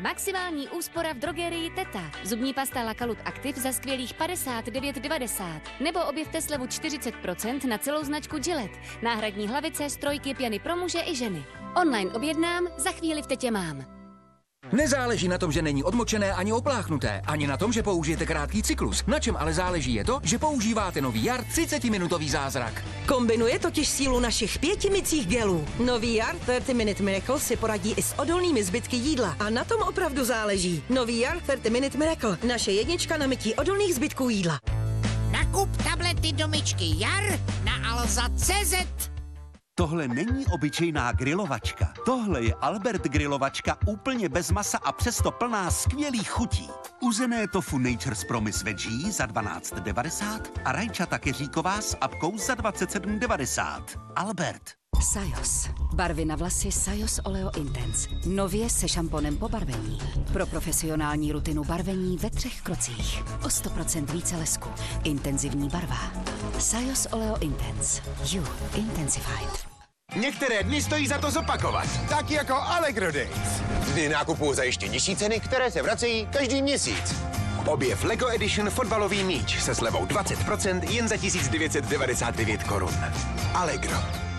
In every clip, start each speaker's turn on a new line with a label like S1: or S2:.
S1: Maximální úspora v drogerii Teta. Zubní pasta Lakalut Active za skvělých 59,90. Nebo objevte slevu 40% na celou značku Gillette. Náhradní hlavice, strojky, pěny pro muže i ženy. Online objednám, za chvíli v Tetě mám.
S2: Nezáleží na tom, že není odmočené ani opláchnuté, ani na tom, že použijete krátký cyklus. Na čem ale záleží je to, že používáte nový Jar 30-minutový zázrak.
S3: Kombinuje totiž sílu našich 5 mycích gelů. Nový Jar 30 Minute Miracle si poradí i s odolnými zbytky jídla. A na tom opravdu záleží. Nový Jar 30 Minute Miracle. Naše jednička na mytí odolných zbytků jídla.
S4: Nakup tablety do myčky Jar na Alza.cz.
S5: Tohle není obyčejná grilovačka. Tohle je Albert grilovačka úplně bez masa a přesto plná skvělých chutí. Uzené tofu Nature's Promise Veggie za 12,90 a rajčata keříková s apkou za 27,90. Albert.
S6: Sajos. Barvy na vlasy Sajos Oleo Intense. Nově se šamponem po barvení. Pro profesionální rutinu barvení ve 3 krocích. O 100% více lesku. Intenzivní barva. Sajos Oleo Intense. You intensified.
S7: Některé dny stojí za to zopakovat, tak jako Allegro Days. Dny nákupů za ještě nižší ceny, které se vracejí každý měsíc. Objev Lego Edition fotbalový míč se slevou 20% jen za 1999 korun. Allegro.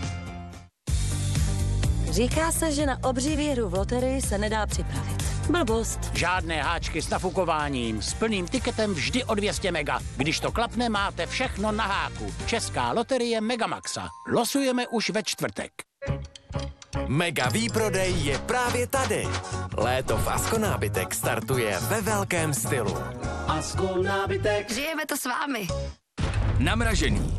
S3: Říká se, že na obří výhru v loterii se nedá připravit. Blbost.
S8: Žádné háčky s nafukováním, s plným tiketem vždy o 200 mega. Když to klapne, máte všechno na háku. Česká loterie Megamaxa. Losujeme už ve čtvrtek.
S9: Mega výprodej je právě tady. Léto v Asko nábytek startuje ve velkém stylu.
S10: Asko nábytek.
S6: Žijeme to s vámi.
S2: Namražený.